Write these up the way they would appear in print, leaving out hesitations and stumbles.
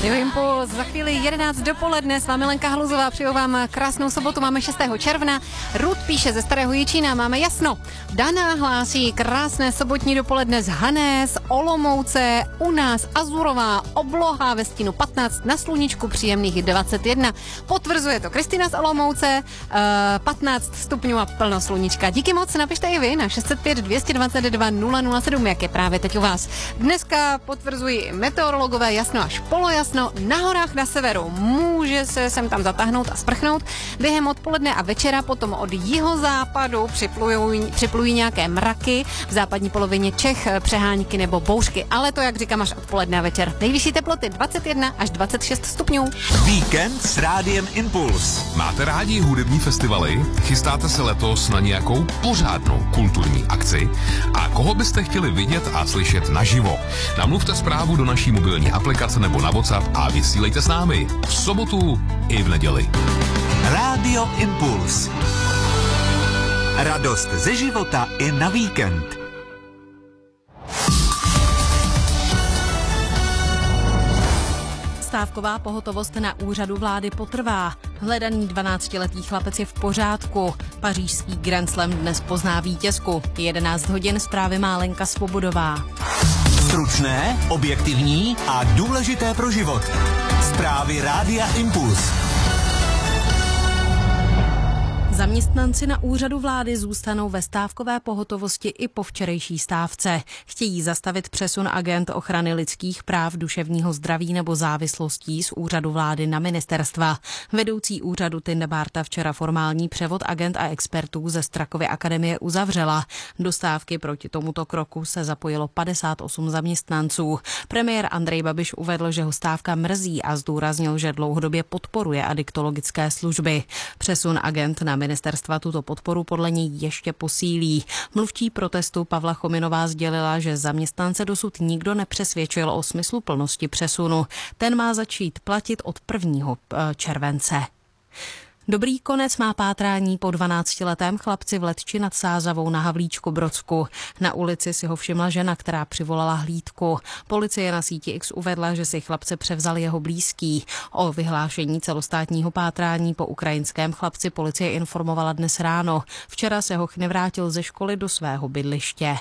Radio Impuls, za chvíli 11 dopoledne, s vámi Lenka Haluzová, přeju vám krásnou sobotu, máme 6. června. Rud píše ze Starého Jičína, máme jasno. Dana hlásí krásné sobotní dopoledne z Hané, z Olomouce, u nás azurová obloha ve stínu 15, na sluníčku příjemných 21. Potvrzuje to Kristýna z Olomouce, 15 stupňů a plno sluníčka. Díky moc, napište i vy na 605 222 007, jak je právě teď u vás. Dneska potvrzují meteorologové jasno až polojasno, na horách na severu může se sem tam zatáhnout a sprchnout. Během odpoledne a večera potom od jihozápadu připlují nějaké mraky, v západní polovině Čech přehánky nebo bouřky, ale to, jak říkám, až odpoledne a večer. Nejvyšší teploty 21 až 26 stupňů. Víkend s Rádiem Impuls. Máte rádi hudební festivaly? Chystáte se letos na nějakou pořádnou kulturní akci? A koho byste chtěli vidět a slyšet naživo? Namluvte zprávu do naší mobilní aplikace nebo na WhatsApp a vysílejte s námi v sobotu i v neděli. Rádio Impuls. Radost ze života i na víkend. Stávková pohotovost na úřadu vlády potrvá. Hledaný 12letý chlapec je v pořádku. Pařížský Grand Slam dnes pozná vítězku. 11 hodin, zprávy má Lenka Svobodová. Stručné, objektivní a důležité pro život. Zprávy Rádia Impuls. Zaměstnanci na úřadu vlády zůstanou ve stávkové pohotovosti i po včerejší stávce. Chtějí zastavit přesun agent ochrany lidských práv, duševního zdraví nebo závislostí z úřadu vlády na ministerstva. Vedoucí úřadu Tinda Barta včera formální převod agent a expertů ze Strakovy akademie uzavřela. Do stávky proti tomuto kroku se zapojilo 58 zaměstnanců. Premiér Andrej Babiš uvedl, že ho stávka mrzí a zdůraznil, že dlouhodobě podporuje adiktologické služby. Přesun agent na ministerstva tuto podporu podle něj ještě posílí. Mluvčí protestu Pavla Chominová sdělila, že zaměstnance dosud nikdo nepřesvědčil o smysluplnosti přesunu. Ten má začít platit od 1. července. Dobrý konec má pátrání po 12letém chlapci v Letči nad Sázavou na Havlíčku-Brodsku. Na ulici si ho všimla žena, která přivolala hlídku. Policie na síti X uvedla, že si chlapce převzal jeho blízký. O vyhlášení celostátního pátrání po ukrajinském chlapci policie informovala dnes ráno. Včera se hoch nevrátil ze školy do svého bydliště.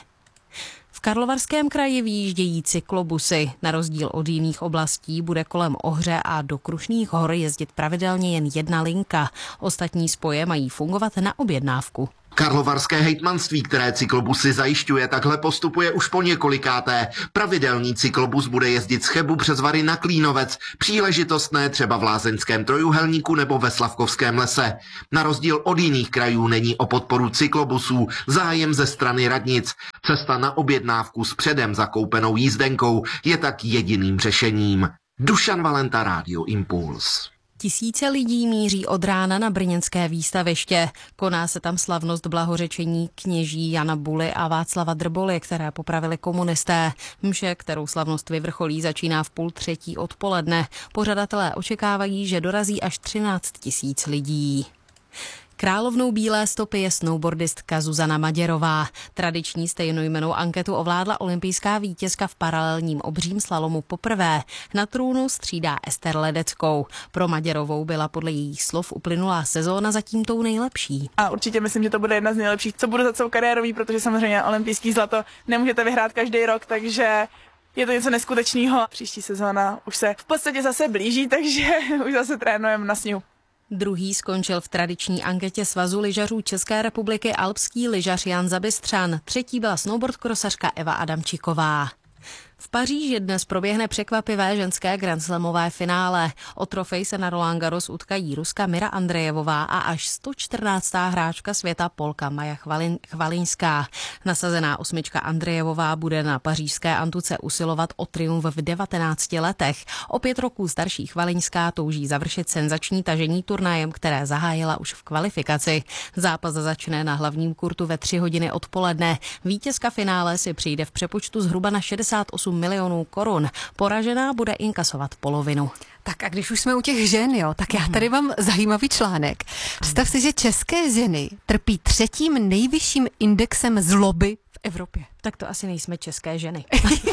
V Karlovarském kraji vyjíždějí cyklobusy. Na rozdíl od jiných oblastí bude kolem Ohře a do Krušných hor jezdit pravidelně jen jedna linka. Ostatní spoje mají fungovat na objednávku. Karlovarské hejtmanství, které cyklobusy zajišťuje, takhle postupuje už po několikáté. Pravidelný cyklobus bude jezdit z Chebu přes Vary na Klínovec, příležitostné třeba v Lázeňském Trojuhelníku nebo ve Slavkovském lese. Na rozdíl od jiných krajů není o podporu cyklobusů zájem ze strany radnic. Cesta na objednávku s předem zakoupenou jízdenkou je tak jediným řešením. Dušan Valenta, Rádio Impuls. Tisíce lidí míří od rána na brněnské výstaviště. Koná se tam slavnost blahořečení kněží Jana Buly a Václava Drboly, které popravili komunisté. Mše, kterou slavnost vyvrcholí, začíná v 2:30 odpoledne. Pořadatelé očekávají, že dorazí až 13 000 lidí. Královnou bílé stopy je snowboardistka Zuzana Maděrová. Tradiční stejnojmennou anketu ovládla olympijská vítězka v paralelním obřím slalomu poprvé. Na trůnu střídá Ester Ledeckou. Pro Maděrovou byla podle jejich slov uplynulá sezóna zatím tou nejlepší. A určitě myslím, že to bude jedna z nejlepších, co budu za celou kariérový, protože samozřejmě olympijský zlato nemůžete vyhrát každý rok, takže je to něco neskutečného. Příští sezóna už se v podstatě zase blíží, takže už zase trénujeme na sněhu. Druhý skončil v tradiční anketě Svazu lyžařů České republiky alpský lyžař Jan Zabystřan. Třetí byla snowboardkrosařka Eva Adamčíková. V Paříži dnes proběhne překvapivé ženské grandslamové finále. O trofej se na Roland Garros utkají Ruska Mira Andrejevová a až 114. hráčka světa Polka Maja Chvaliňská. Nasazená osmička Andrejevová bude na pařížské antuce usilovat o triumf v 19 letech. O 5 roků starší Chvaliňská touží završit senzační tažení turnajem, které zahájila už v kvalifikaci. Zápas začne na hlavním kurtu ve 3 hodiny odpoledne. Vítězka finále si přijde v přepočtu zhruba na 68 milionů korun. Poražená bude inkasovat polovinu. Tak a když už jsme u těch žen, jo, tak já tady mám zajímavý článek. Představ si, že české ženy trpí 3. nejvyšším indexem zloby v Evropě. Tak to asi nejsme české ženy.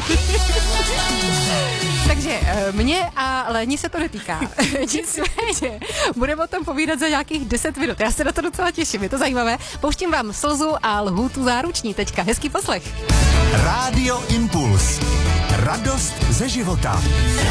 Takže mě a Léni se to netýká. Nicméně, budeme o tom povídat za nějakých 10 minut. Já se na to docela těším, je to zajímavé. Pouštím vám Slzu a Lhůtu záruční teďka. Hezký poslech. Rádio Impuls. Radost ze života.